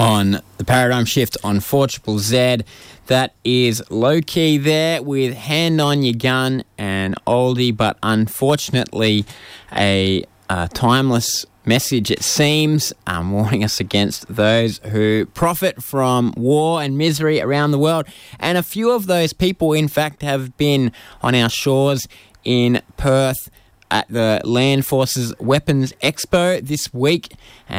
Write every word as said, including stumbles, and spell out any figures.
on the Paradigm Shift on four Z Z Z. That is Low Key there with Hand on Your Gun, and oldie, but unfortunately a uh, timeless message, it seems, um, warning us against those who profit from war and misery around the world. And a few of those people, in fact, have been on our shores in Perth at the Land Forces Weapons Expo this week.